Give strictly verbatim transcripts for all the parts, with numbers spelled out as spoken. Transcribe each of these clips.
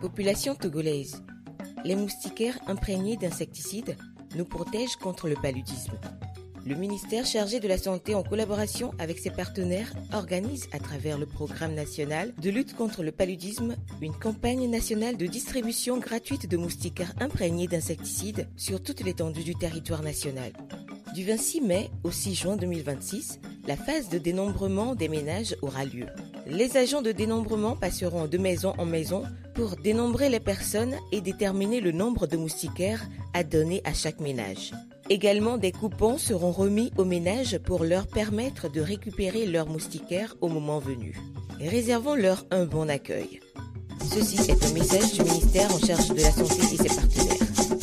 Population togolaise. Les moustiquaires imprégnés d'insecticides nous protègent contre le paludisme. Le ministère chargé de la Santé, en collaboration avec ses partenaires, organise à travers le programme national de lutte contre le paludisme une campagne nationale de distribution gratuite de moustiquaires imprégnés d'insecticides sur toute l'étendue du territoire national. Du vingt-six mai au six juin deux mille vingt-six, la phase de dénombrement des ménages aura lieu. Les agents de dénombrement passeront de maison en maison pour dénombrer les personnes et déterminer le nombre de moustiquaires à donner à chaque ménage. Également, des coupons seront remis aux ménages pour leur permettre de récupérer leurs moustiquaires au moment venu. Réservons-leur un bon accueil. Ceci est un message du ministère en charge de la Santé et ses partenaires.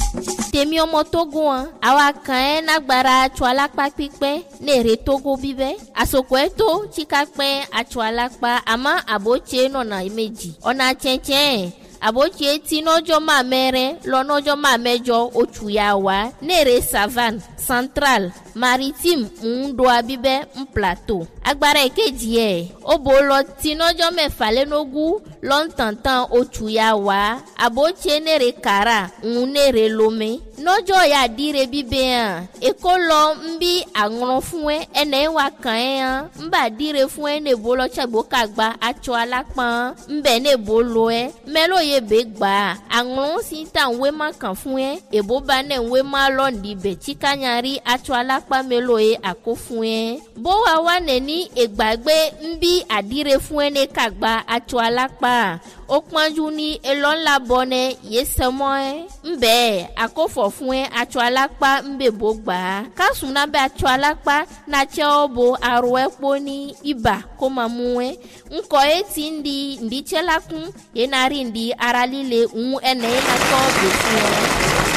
Temio motogo awa kan nagbara chwala pa pipe ne re togo bibe asokweto chikakpe achwala pa ama aboche no na imeji ona chenchen aboche tinojo mamere lonojo mamejo ochuyawa ne re savane central maritime ndo abibe un plateau agbara ekeji e obolo tinojo mefale nogu lontantan ochuyawa aboche ne re kara un re lome nojo ya dire bibe ekolo mbi agron fún ene wa kan mba dire fún ne bolo chagbo kagba acho alapan mbe ne bolo e melo ye be gba agron si tan we ma kan fún ebo ba ne we ma londi be chikanyari acho alapa melo e akofun bo wa wa ne ni egbagbe mbi adire fún ne kagba acho alapa okpanju ni elon la bone yesemo e mbe akofo fún acho alapa mbe bo gba kasuna be acho alapa na che obo aro epo ni iba ko mamu e nko eti ndi ndi chelakun enari ndi aralile un ene na to be fún